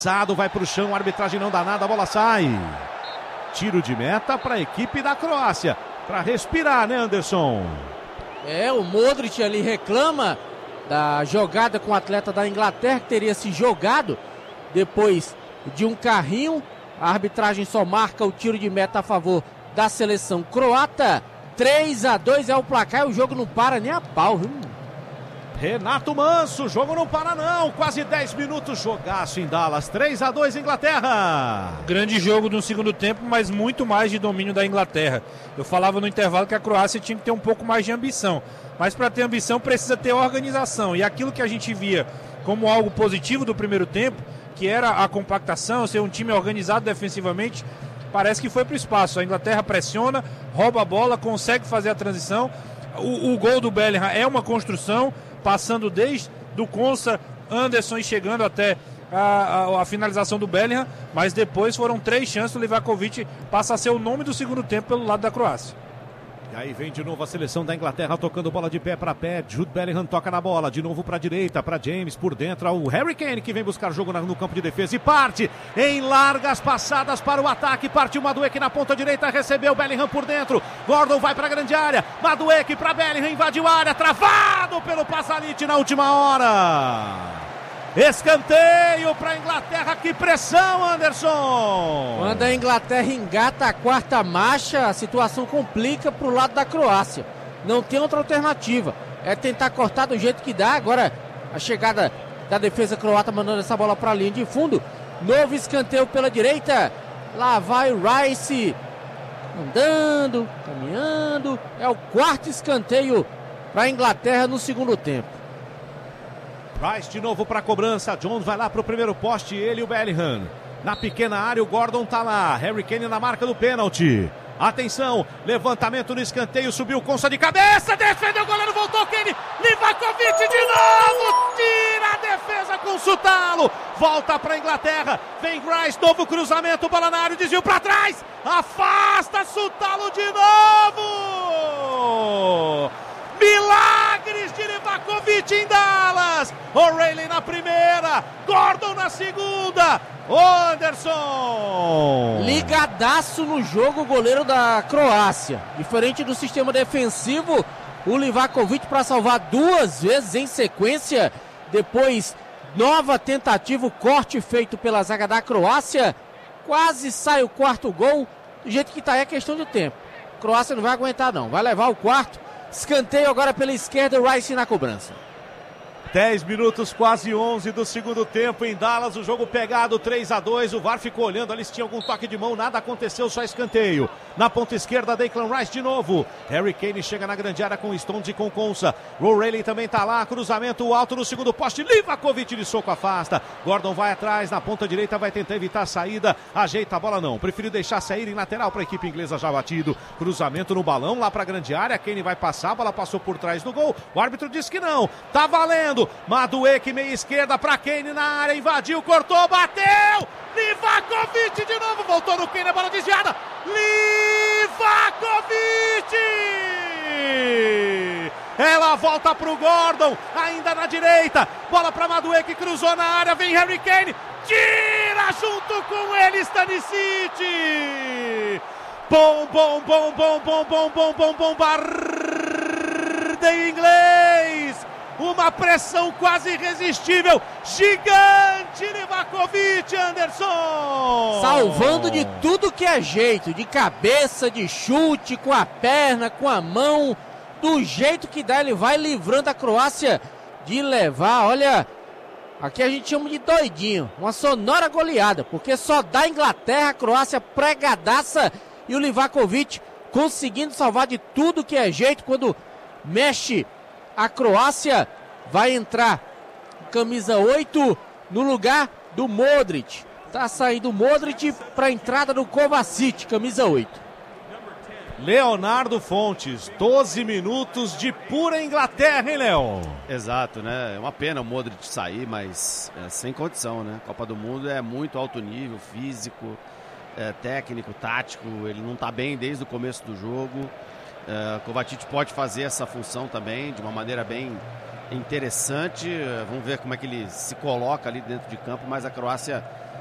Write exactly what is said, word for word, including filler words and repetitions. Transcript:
Vai para o chão, a arbitragem não dá nada, a bola sai. Tiro de meta para a equipe da Croácia. Para respirar, né, Anderson? É, o Modric ali reclama da jogada com o atleta da Inglaterra, que teria se jogado depois de um carrinho. A arbitragem só marca o tiro de meta a favor da seleção croata. três a dois é o placar e o jogo não para nem a pau, viu? Renato Manso, o jogo não para não, quase dez minutos, jogaço em Dallas, três a dois Inglaterra. Grande jogo no segundo tempo, mas muito mais de domínio da Inglaterra. Eu falava no intervalo que a Croácia tinha que ter um pouco mais de ambição, mas para ter ambição precisa ter organização, e aquilo que a gente via como algo positivo do primeiro tempo, que era a compactação, ser um time organizado defensivamente, parece que foi para o espaço. A Inglaterra pressiona, rouba a bola, consegue fazer a transição. O, o gol do Bellingham é uma construção, passando desde do Konsa, Anderson e chegando até a, a, a finalização do Bellingham, mas depois foram três chances. O Livakovic passa a ser o nome do segundo tempo pelo lado da Croácia. E aí vem de novo a seleção da Inglaterra tocando bola de pé para pé. Jude Bellingham toca na bola, de novo para a direita, para James, por dentro o Harry Kane, que vem buscar jogo no campo de defesa e parte em largas passadas para o ataque. Partiu Madueke na ponta direita, recebeu Bellingham por dentro. Gordon vai para a grande área, Madueke para Bellingham, invadiu a área, travado pelo Pasalic na última hora. Escanteio para a Inglaterra, que pressão, Anderson! Quando a Inglaterra engata a quarta marcha, a situação complica para o lado da Croácia. Não tem outra alternativa, é tentar cortar do jeito que dá. Agora a chegada da defesa croata mandando essa bola para a linha de fundo. Novo escanteio pela direita, lá vai o Rice, andando, caminhando. É o quarto escanteio para a Inglaterra no segundo tempo. Rice de novo para a cobrança, Jones vai lá para o primeiro poste, ele e o Bellingham. Na pequena área o Gordon tá lá, Harry Kane na marca do pênalti. Atenção, levantamento no escanteio, subiu o Konsa de cabeça, defendeu o goleiro, voltou Kane, Livakovic de novo, tira a defesa com Sutalo, volta para a Inglaterra, vem Rice, novo cruzamento, bola na área, desvio para trás, afasta Sutalo de novo! Milagres de Livakovic em Dallas. O'Reilly na primeira, Gordon na segunda. Anderson. Ligadaço no jogo o goleiro da Croácia. Diferente do sistema defensivo, o Livakovic para salvar duas vezes em sequência. Depois, nova tentativa, o corte feito pela zaga da Croácia. Quase sai o quarto gol. Do jeito que tá aí é questão de tempo. A Croácia não vai aguentar não, vai levar o quarto. Escanteio agora pela esquerda, Rice na cobrança. dez minutos, quase onze do segundo tempo em Dallas, o jogo pegado três a dois, o V A R ficou olhando ali se tinha algum toque de mão, nada aconteceu, só escanteio. Na ponta esquerda, Declan Rice de novo, Harry Kane chega na grande área com Stones e com Konsa, O'Reilly também tá lá, cruzamento alto no segundo poste, Livakovic de soco afasta, Gordon vai atrás, na ponta direita vai tentar evitar a saída, ajeita a bola não, preferiu deixar sair em lateral para a equipe inglesa já batido, cruzamento no balão lá para a grande área, Kane vai passar, a bola passou por trás do gol, o árbitro disse que não, tá valendo, Madueke meia esquerda para Kane na área, invadiu, cortou, bateu, Livakovic de novo, voltou no Kane, a bola desviada, Livakovic! Ela volta pro Gordon, ainda na direita, bola para Madueke, cruzou na área, vem Harry Kane, tira junto com ele Stanisic! Bom, bom, bom, bom, bom, bom, bom, bom, bombardeio inglês! Uma pressão quase irresistível, gigante Livakovic, Anderson! Salvando de tudo que é jeito, de cabeça, de chute, com a perna, com a mão, do jeito que dá, ele vai livrando a Croácia de levar, olha, aqui a gente chama de doidinho, uma sonora goleada, porque só dá Inglaterra, a Croácia pregadaça e o Livakovic conseguindo salvar de tudo que é jeito. Quando mexe a Croácia, vai entrar camisa oito no lugar do Modric. Tá saindo o Modric para a entrada do Kovacic, camisa oito. Leonardo Fontes, doze minutos de pura Inglaterra, hein, Léo? Exato, né? É uma pena o Modric sair, mas é sem condição, né? Copa do Mundo é muito alto nível, físico, é, técnico, tático. Ele não tá bem desde o começo do jogo. Uh, Kovacic pode fazer essa função também de uma maneira bem interessante. Uh, vamos ver como é que ele se coloca ali dentro de campo, mas a Croácia